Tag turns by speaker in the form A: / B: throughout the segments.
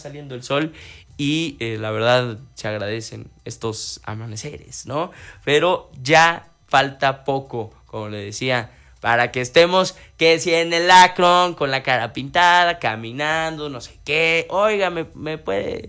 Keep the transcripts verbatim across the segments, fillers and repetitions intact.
A: saliendo el sol y eh, la verdad se agradecen estos amaneceres, ¿no? Pero ya falta poco, como le decía, para que estemos, que si en el Akron, con la cara pintada, caminando, no sé qué. Oiga, me, me puede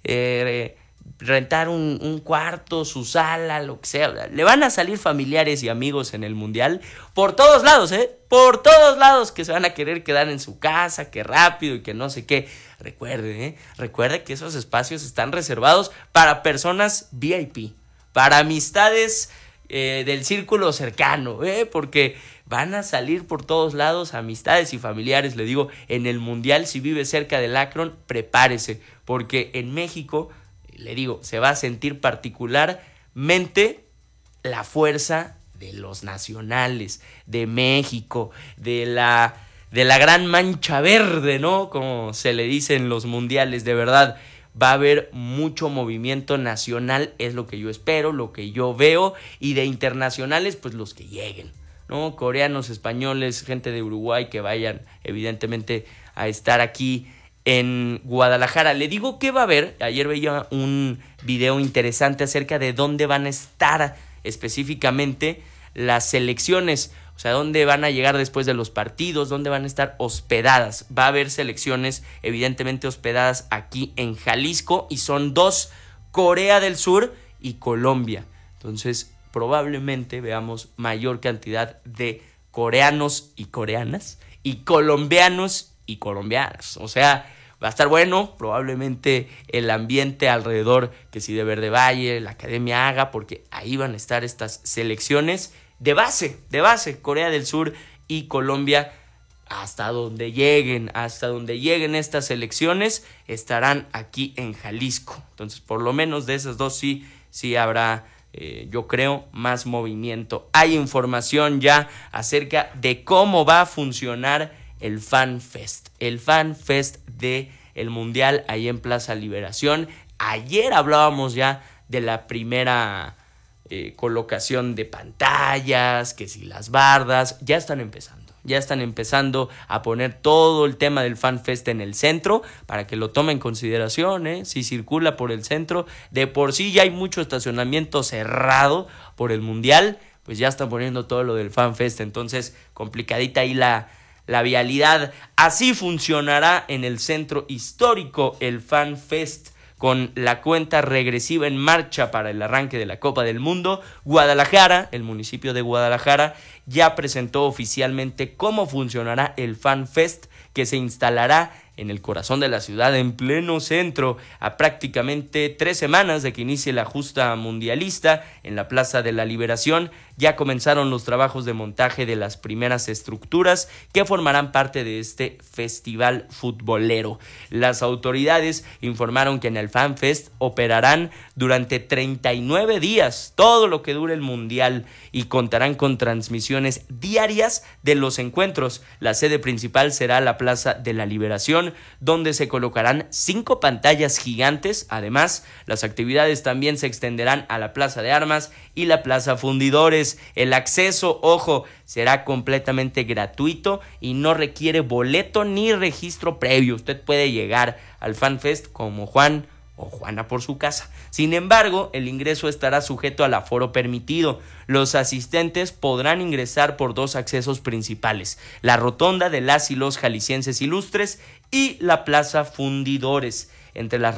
A: eh, rentar un, un cuarto, su sala, lo que sea. Le van a salir familiares y amigos en el Mundial por todos lados, ¿eh? Por todos lados, que se van a querer quedar en su casa, que rápido y que no sé qué. Recuerde, ¿eh? Recuerde que esos espacios están reservados para personas V I P, para amistades eh, del círculo cercano, ¿eh? Porque van a salir por todos lados amistades y familiares. Le digo, en el Mundial, si vive cerca del Akron, prepárese, porque en México, le digo, se va a sentir particularmente la fuerza de los nacionales, de México, de la, de la gran mancha verde, ¿no? Como se le dice en los mundiales, de verdad. Va a haber mucho movimiento nacional, es lo que yo espero, lo que yo veo, y de internacionales, pues los que lleguen, ¿no? Coreanos, españoles, gente de Uruguay que vayan evidentemente a estar aquí en Guadalajara. Le digo que va a haber, ayer veía un video interesante acerca de dónde van a estar específicamente las selecciones, o sea, dónde van a llegar después de los partidos, dónde van a estar hospedadas. Va a haber selecciones evidentemente hospedadas aquí en Jalisco y son dos, Corea del Sur y Colombia. Entonces, probablemente veamos mayor cantidad de coreanos y coreanas y colombianos y colombianas. O sea, va a estar bueno, probablemente el ambiente alrededor, que si de Verde Valle, la Academia haga, porque ahí van a estar estas selecciones de base, de base, Corea del Sur y Colombia. Hasta donde lleguen, hasta donde lleguen estas selecciones, estarán aquí en Jalisco. Entonces, por lo menos de esas dos sí, sí habrá, Eh, yo creo, más movimiento. Hay información ya acerca de cómo va a funcionar el Fan Fest. El Fan Fest de el Mundial ahí en Plaza Liberación. Ayer hablábamos ya de la primera eh, colocación de pantallas, que si las bardas, ya están empezando. Ya están empezando a poner todo el tema del Fan Fest en el centro para que lo tome en consideración, ¿eh? Si circula por el centro, de por sí ya hay mucho estacionamiento cerrado por el Mundial, pues ya están poniendo todo lo del Fan Fest, entonces complicadita ahí la, la vialidad. Así funcionará en el centro histórico el Fan Fest, con la cuenta regresiva en marcha para el arranque de la Copa del Mundo. Guadalajara, el municipio de Guadalajara, ya presentó oficialmente cómo funcionará el Fan Fest, que se instalará en el corazón de la ciudad, en pleno centro, a prácticamente tres semanas de que inicie la justa mundialista en la Plaza de la Liberación. Ya comenzaron los trabajos de montaje de las primeras estructuras que formarán parte de este festival futbolero. Las autoridades informaron que en el Fan Fest operarán durante treinta y nueve días, todo lo que dure el Mundial, y contarán con transmisiones diarias de los encuentros. La sede principal será la Plaza de la Liberación, donde se colocarán cinco pantallas gigantes. Además, las actividades también se extenderán a la Plaza de Armas y la Plaza Fundidores. El acceso, ojo, será completamente gratuito y no requiere boleto ni registro previo. Usted puede llegar al Fan Fest como Juan o Juana por su casa. Sin embargo, el ingreso estará sujeto al aforo permitido. Los asistentes podrán ingresar por dos accesos principales: la rotonda de las y los jaliscienses ilustres y la Plaza Fundidores. Entre las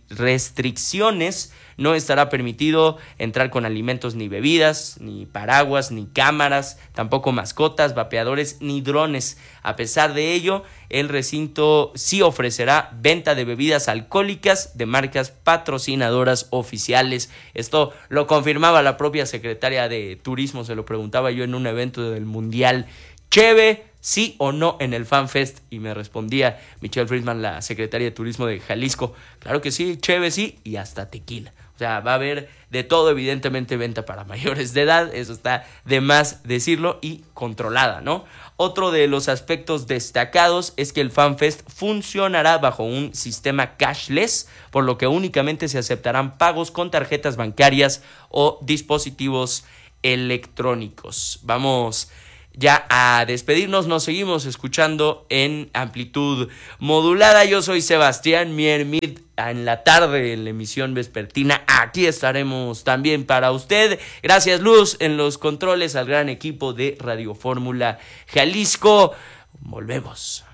A: restricciones, no estará permitido entrar con alimentos ni bebidas, ni paraguas, ni cámaras, tampoco mascotas, vapeadores, ni drones. A pesar de ello, el recinto sí ofrecerá venta de bebidas alcohólicas de marcas patrocinadoras oficiales. Esto lo confirmaba la propia secretaria de Turismo, se lo preguntaba yo en un evento del Mundial. Cheve, ¿sí o no en el Fan Fest? Y me respondía Michelle Friedman, la secretaria de Turismo de Jalisco: claro que sí, cheve sí, y hasta tequila. O sea, va a haber de todo, evidentemente venta para mayores de edad, eso está de más decirlo, y controlada, ¿no? Otro de los aspectos destacados es que el Fan Fest funcionará bajo un sistema cashless, por lo que únicamente se aceptarán pagos con tarjetas bancarias o dispositivos electrónicos. Vamos ya a despedirnos. Nos seguimos escuchando en amplitud modulada. Yo soy Sebastián Miermid. En la tarde, en la emisión vespertina, aquí estaremos también para usted. Gracias, Luz, en los controles, al gran equipo de Radio Fórmula Jalisco. Volvemos.